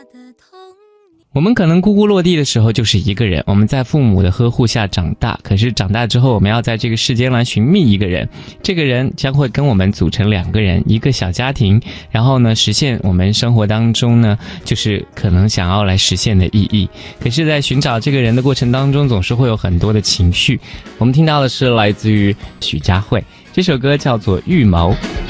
我们可能呱呱落地的时候就是一个人，我们在父母的呵护下长大，可是长大之后我们要在这个世间来寻觅一个人，这个人将会跟我们组成两个人，一个小家庭，然后呢实现我们生活当中呢就是可能想要来实现的意义。可是在寻找这个人的过程当中总是会有很多的情绪。我们听到的是来自于许佳慧，这首歌叫做预谋。